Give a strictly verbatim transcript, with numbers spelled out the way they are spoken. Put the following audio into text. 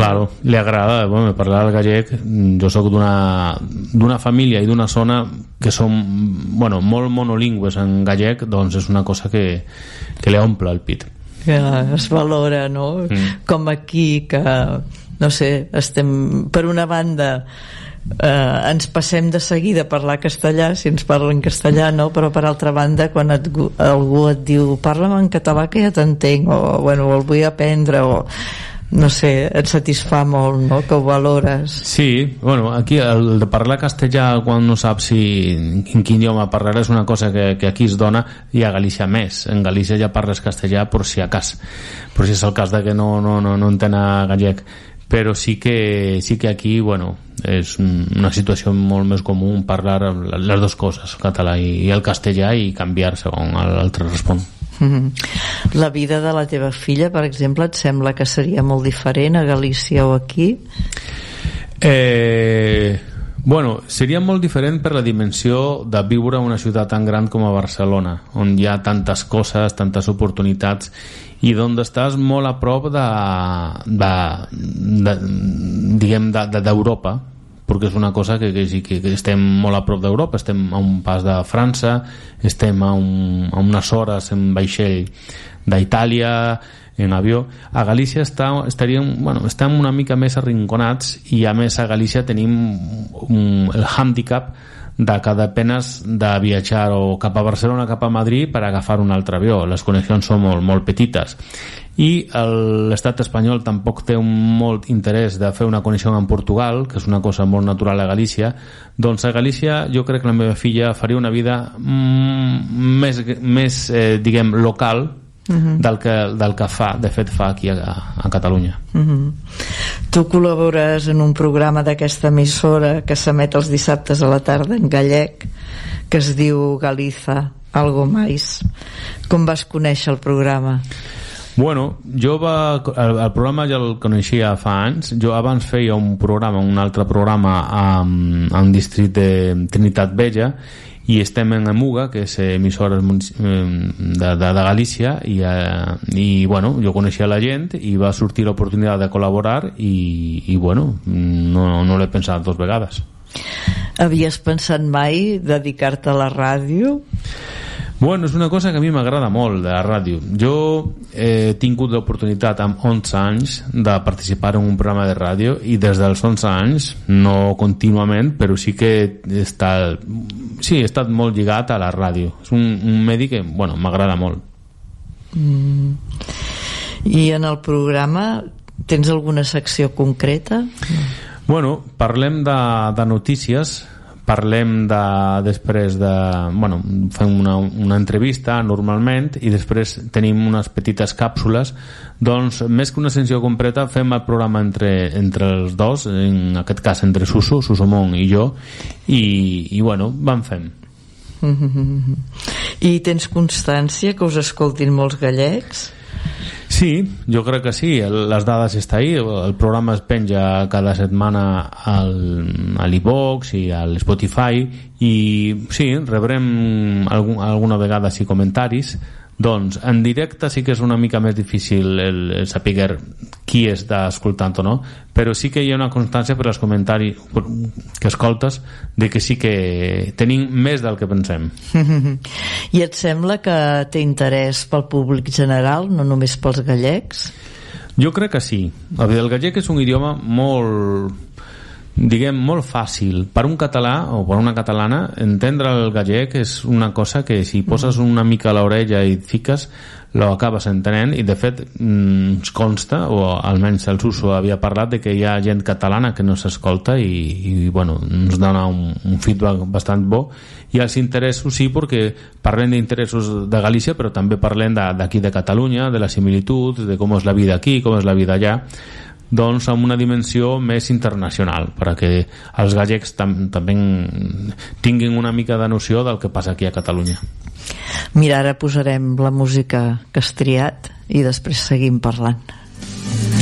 Claro, li agrada, bueno, parlar el gallec. Jo sóc d'una d'una família i d'una zona que som, bueno, molt monolingües en gallec, doncs és una cosa que, que li omple el pit. Que es valora, no? Mm. Com aquí, que, no sé, estem, per una banda, eh, ens passem de seguida a parlar castellà, si ens parlen castellà, no? Però per altra banda, quan et, algú et diu parla'm en català que ja t'entenc, o bueno, el vull aprendre, o no sé, et satisfà molt, no?, que ho valores. Sí, bueno, aquí el de parlar castellà quan no saps si en quin idioma parlar és una cosa que, que aquí es dona, i a Galícia més. En Galícia ja parles castellà per si a cas, per si és el cas de que no, no, no, no entén gallec, però sí que, sí que aquí, bueno, és una situació molt més comú parlar les dues coses, el català i, i el castellà, i canviar segons l'altre respon. Mm-hmm. La vida de la teva filla, per exemple, et sembla que seria molt diferent a Galícia o aquí? Eh, bueno, seria molt diferent per la dimensió de viure en una ciutat tan gran com a Barcelona, on hi ha tantes coses, tantes oportunitats, i d'on estàs molt a prop de, de, de diguem de, de, d'Europa, perquè és una cosa que, que, que, que estem molt a prop d'Europa, estem a un pas de França, estem a, un, a unes hores en vaixell d'Itàlia, en avió. A Galícia està, estaríem, bueno, estem una mica més arrinconats, i a més a Galícia tenim un, el hàndicap de que depenes de viatjar o cap a Barcelona, cap a Madrid, per agafar un altre avió. Les connexions són molt, molt petites, i l'estat espanyol tampoc té un molt interès de fer una connexió amb Portugal, que és una cosa molt natural a Galícia. Doncs a Galícia jo crec que la meva filla faria una vida mm, més, més eh, diguem, local, uh-huh. del, que, del que fa, de fet fa aquí a, a Catalunya. Uh-huh. Tu col·labores en un programa d'aquesta emissora que s'emet els dissabtes a la tarda en gallec, que es diu Galiza, algo mais. Com vas conèixer el programa? Bueno, jo va, el, el programa ja el coneixia fa anys. Jo abans feia un programa, un altre programa a un districte de Trinitat Vella, i estem en Emuga, que és emissora de, de, de Galícia, i, eh, i bueno, jo coneixia la gent i va sortir l'oportunitat de col·laborar, i, i bueno, no, no l'he pensat dos vegades. Havies pensat mai dedicar-te a la ràdio? Bueno, és una cosa que a mi m'agrada molt, de la ràdio. Jo he tingut l'oportunitat amb onze anys de participar en un programa de ràdio, i des dels onze anys, no contínuament, però sí que he estat, sí, he estat molt lligat a la ràdio. És un, un medi que, bueno, m'agrada molt. Mm. I en el programa tens alguna secció concreta? Bueno, parlem de, de notícies, parlem de, després de, bueno, fem una, una entrevista normalment, i després tenim unes petites càpsules. Doncs més que una secció completa, fem el programa entre, entre els dos, en aquest cas entre Suso, Susomon i jo, i, i bueno, vam fent. Mm-hmm. I tens constància que us escoltin molts gallecs? Sí, jo crec que sí, les dades està ahí, el programa es penja cada setmana al, a l'iVox i a l'Spotify, i sí, rebrem algun, alguna vegada sí comentaris. Doncs en directe sí que és una mica més difícil el, el saber qui està escoltant o no, però sí que hi ha una constància per als comentaris que escoltes, de que sí que tenim més del que pensem. I et sembla que té interès pel públic general, no només pels gallecs? Jo crec que sí. El gallec és un idioma molt, diguem, molt fàcil per un català o per una catalana. Entendre el gallec és una cosa que si poses una mica a l'orella i et fiques, lo acabes entenent, i de fet ens consta, o almenys el Suso havia parlat, de que hi ha gent catalana que no s'escolta, i, i bueno, ens dona un, un feedback bastant bo. I els interessos sí, perquè parlem d'interessos de Galícia, però també parlem d'aquí de, de Catalunya, de la similitud, de com és la vida aquí, com és la vida allà, doncs amb una dimensió més internacional, perquè els gallecs tam també tinguin una mica de noció del que passa aquí a Catalunya. Mira, ara posarem la música que has triat i després seguim parlant.